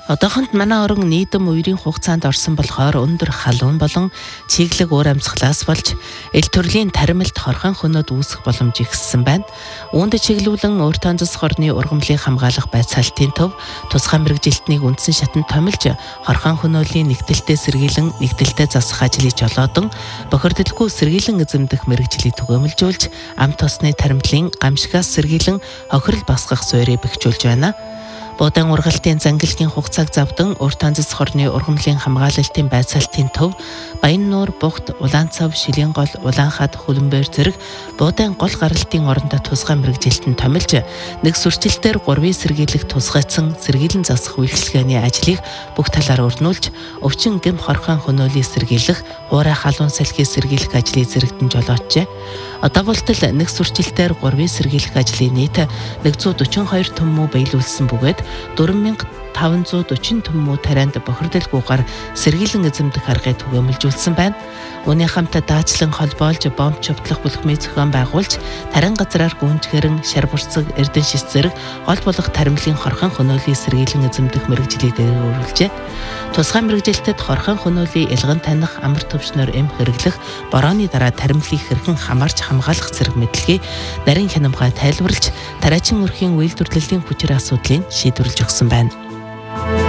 Одоохонд манай орон нийтэм үерийн хугацаанд орсон болохоор өндөр халуун болон чиглэг уур амьсгалаас болж эл төрлийн тарималт хорхон хөнөөд үүсэх боломж ихссэн байна. Үүнд чиглүүлэн өөртөө зас хорны ургамлыг хамгаалах байцаалтын төв тусгай мэргэжилтнийг үндсэн шатанд томилж хорхон хөнөөлийн нэгдэлтэд сэргийлэн нэгдэлтэд засах ажлыг жолоодон бохирдолгүй сэргийлэн эзэмдэх мэргэжлийг түгээмэлжүүлж амт тосны таримтлын гамшигаас сэргийлэн хохирол басгах суурийг бэхжүүлж байна. Буудан ургалтын зангилгийн хугацааг завдан өөртөө зас хорны ургамлын хамгаалалтын байцаалтын төв Баяннуур, Бугт, Улаанцав, Шилэнгол, Улаанхад, Хөлбөмбөр зэрэг буудан гол гаралтын орондоо тусгай мэргэжилтэн томилж нэг сүрчилтээр 3-ыг сэргийлэх тусгайцсан сэргийлэн засах үйлчилгээний ажлыг бүх талаар өрнүүлж өвчин гэм хорхон хөнөөлийг сэргийлэх, хуурай халуун салхийг сэргийлэх ажлыг зэрэгдэн жолооджээ. Одоо болтол нэг сүрчилтээр 3-ыг сэргийлэх ажлын нийт 142 төмөө биелүүлсэн бөгөөд 4540 төмөө тарианд бохирдолгүйгээр сэргийлэн эзэмдэх аргыг түгээмэлжүүлсэн байна. Үүний хамт даачлан холбоолж бомб чөвтлөх бүлхмийн зохион байгуулж тарин газраар гүнжгэрэн, шар бурцаг, эрдэн шис зэрэг гол болох таримлын хорхон хөнөөлийг сэргийлэн эзэмдэх мэргэжлийг дээрүүлжээ. Тусгай мэргэжилтэд хорхон хөнөөлийн илгэн таних, амар төвчнөр эм хэрэглэх, борооны дараа таримлыг хэрхэн хамаарч хамгаалах зэрэг мэдлэгийг нарийн хянамгай тайлбарлаж, тариачин өрхийн үйлдвэрлэлийн хүчээр асуудлыг шийдвэрлэж өгсөн байна.